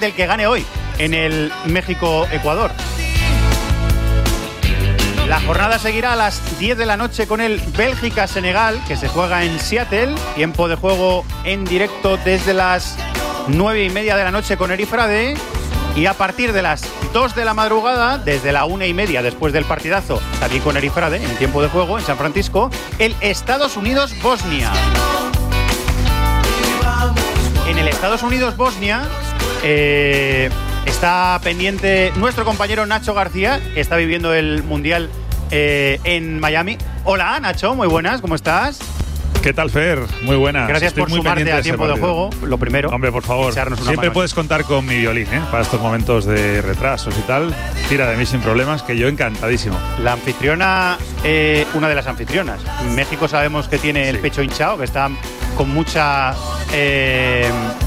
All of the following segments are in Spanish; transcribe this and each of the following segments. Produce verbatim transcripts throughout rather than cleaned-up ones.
del que gane hoy en el México-Ecuador. La jornada seguirá a las diez de la noche con el Bélgica-Senegal, que se juega en Seattle. Tiempo de juego en directo desde las nueve y media de la noche con Erifrade. Y a partir de las dos de la madrugada, desde la una y media después del partidazo, también con Erifrade, en tiempo de juego en San Francisco, el Estados Unidos-Bosnia. En el Estados Unidos-Bosnia eh, está pendiente nuestro compañero Nacho García, que está viviendo el Mundial eh, en Miami. Hola, Nacho, muy buenas, ¿cómo estás? ¿Qué tal, Fer? Muy buenas. Gracias Estoy por muy sumarte a tiempo de juego, lo primero. Hombre, por favor, siempre mano. Puedes contar con mi violín, ¿eh? Para estos momentos de retrasos y tal. Tira de mí sin problemas, que yo encantadísimo. La anfitriona, eh, una de las anfitrionas. En México sabemos que tiene el sí. pecho hinchado, que está con mucha... Eh,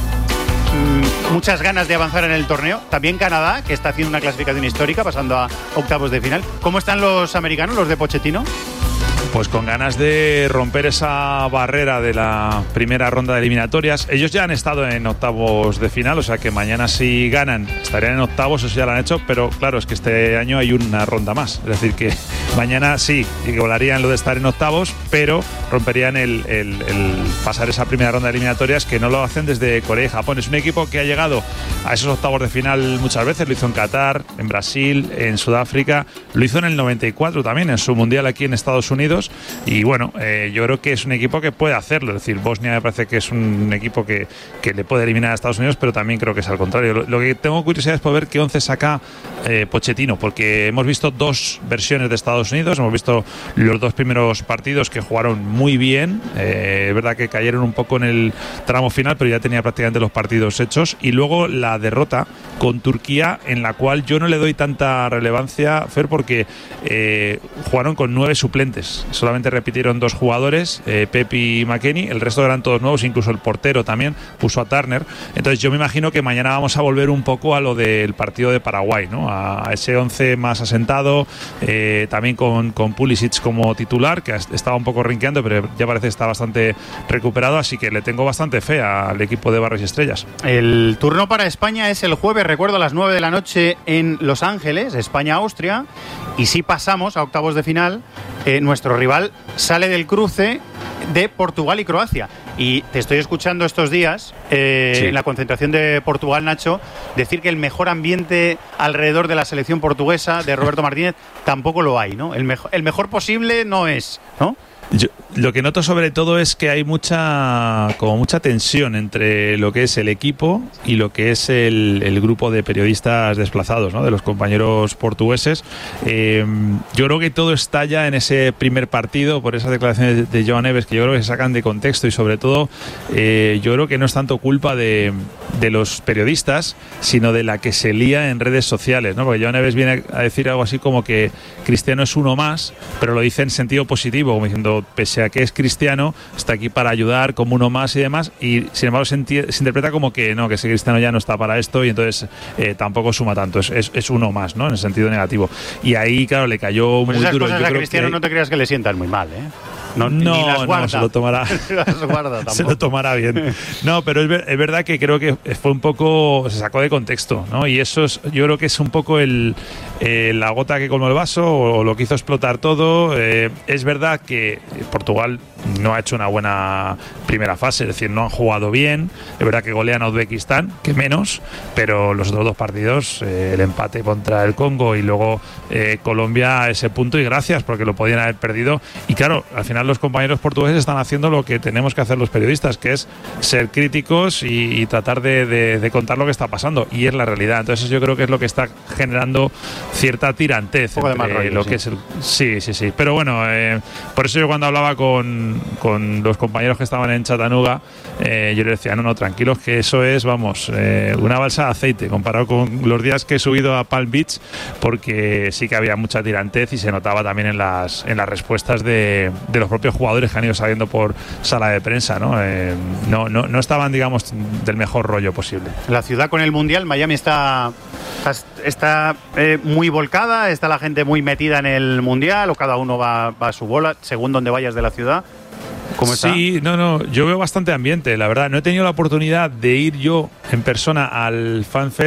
muchas ganas de avanzar en el torneo. También Canadá, que está haciendo una clasificación histórica, pasando a octavos de final. ¿Cómo están los americanos, los de Pochettino? Pues con ganas de romper esa barrera de la primera ronda de eliminatorias. Ellos ya han estado en octavos de final, o sea que mañana si ganan estarían en octavos, eso ya lo han hecho, pero claro, es que este año hay una ronda más. Es decir, que mañana sí, igualarían lo de estar en octavos, pero romperían el, el, el pasar esa primera ronda de eliminatorias, que no lo hacen desde Corea y Japón. Es un equipo que ha llegado a esos octavos de final muchas veces, lo hizo en Qatar, en Brasil, en Sudáfrica, lo hizo en el noventa y cuatro también, en su mundial aquí en Estados Unidos. Y bueno, eh, yo creo que es un equipo que puede hacerlo. Es decir, Bosnia me parece que es un equipo que, que le puede eliminar a Estados Unidos, pero también creo que es al contrario. Lo, lo que tengo curiosidad es por ver qué once saca eh, Pochettino, porque hemos visto dos versiones de Estados Unidos, hemos visto los dos primeros partidos que jugaron muy bien. Eh, es verdad que cayeron un poco en el tramo final, pero ya tenía prácticamente los partidos hechos. Y luego la derrota con Turquía, en la cual yo no le doy tanta relevancia, Fer, porque eh, jugaron con nueve suplentes. Solamente repitieron dos jugadores, eh, Pepi y McKennie, el resto eran todos nuevos, incluso el portero también puso a Turner. Entonces yo me imagino que mañana vamos a volver un poco a lo del partido de Paraguay, ¿no? A ese once más asentado, eh, también con, con Pulisic como titular, que estaba un poco rinqueando, pero ya parece que está bastante recuperado, así que le tengo bastante fe al equipo de Barros y Estrellas. El turno para España es el jueves, recuerdo, a las nueve de la noche en Los Ángeles, España-Austria, y si pasamos a octavos de final, eh, nuestro rival sale del cruce de Portugal y Croacia. Y te estoy escuchando estos días, eh, sí. en la concentración de Portugal, Nacho, decir que el mejor ambiente alrededor de la selección portuguesa de Roberto Martínez tampoco lo hay, ¿no? El, mejo- el mejor posible no es, ¿no? Yo, lo que noto sobre todo es que hay mucha como mucha tensión entre lo que es el equipo y lo que es el, el grupo de periodistas desplazados, ¿no? De los compañeros portugueses. Eh, yo creo que todo estalla en ese primer partido por esas declaraciones de, de Joao Neves, que yo creo que se sacan de contexto, y sobre todo eh, yo creo que no es tanto culpa de, de los periodistas, sino de la que se lía en redes sociales, ¿no? Porque Joao Neves viene a decir algo así como que Cristiano es uno más, pero lo dice en sentido positivo, como diciendo, pese a que es cristiano, está aquí para ayudar como uno más y demás, y sin embargo se, enti- se interpreta como que no, que ese cristiano ya no está para esto, y entonces eh, tampoco suma tanto, es, es, es uno más, ¿no? En el sentido negativo. Y ahí, claro, le cayó pues muy esas duro. Cosas Yo a creo Cristiano que... no te creas que le sientan muy mal, ¿eh? No, no, las guarda. no, se lo tomará. las guarda se lo tomará bien. No, pero es, ver, es verdad que creo que fue un poco, se sacó de contexto, ¿no? Y eso es, yo creo que es un poco el, eh, la gota que colmó el vaso, o lo que hizo explotar todo. Eh, es verdad que Portugal no ha hecho una buena primera fase, es decir, no han jugado bien. Es verdad que golean a Uzbekistán, que menos, pero los otros dos partidos, eh, el empate contra el Congo y luego eh, Colombia a ese punto, y gracias, porque lo podían haber perdido. Y claro, al final los compañeros portugueses están haciendo lo que tenemos que hacer los periodistas, que es ser críticos y, y tratar de, de, de contar lo que está pasando, y es la realidad. Entonces yo creo que es lo que está generando cierta tirantez. Un poco de más rollo, lo sí. que es el, sí, sí, sí. Pero bueno, eh, por eso yo cuando hablaba con, con los compañeros que estaban en Chattanooga, eh, yo les decía, no, no, tranquilos, que eso es, vamos, eh, una balsa de aceite comparado con los días que he subido a Palm Beach, porque sí que había mucha tirantez y se notaba también en las, en las respuestas de, de los propios jugadores que han ido saliendo por sala de prensa, ¿no? Eh, no, no, no estaban, digamos, del mejor rollo posible. La ciudad con el Mundial, Miami está, está, está eh, muy volcada, está la gente muy metida en el Mundial, o cada uno va, va a su bola, según donde vayas de la ciudad. ¿Cómo está? Sí, no, no, yo veo bastante ambiente, la verdad. No he tenido la oportunidad de ir yo en persona al FanFest